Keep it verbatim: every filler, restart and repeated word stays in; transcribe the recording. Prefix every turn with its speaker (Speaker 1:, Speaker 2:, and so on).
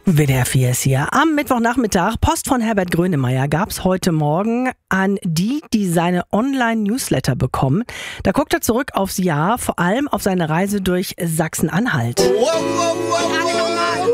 Speaker 1: W D R vier ist hier. Am Mittwochnachmittag, Post von Herbert Grönemeyer gab es heute Morgen an die, die seine Online-Newsletter bekommen. Da guckt er zurück aufs Jahr, vor allem auf seine Reise durch Sachsen-Anhalt.
Speaker 2: Wow, wow, wow, wow.